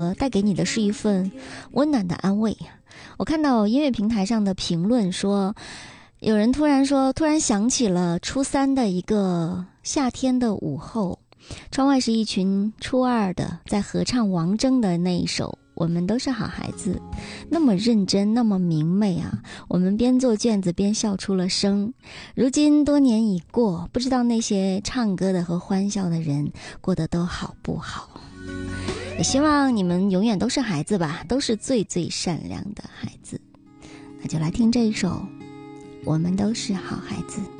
得带给你的是一份温暖的安慰。我看到音乐平台上的评论说，有人突然想起了初三的一个夏天的午后，窗外是一群初二的在合唱王铮的那一首我们都是好孩子，那么认真，那么明媚啊！我们边做卷子边笑出了声。如今多年已过，不知道那些唱歌的和欢笑的人过得都好不好。也希望你们永远都是孩子吧，都是最最善良的孩子。那就来听这一首我们都是好孩子。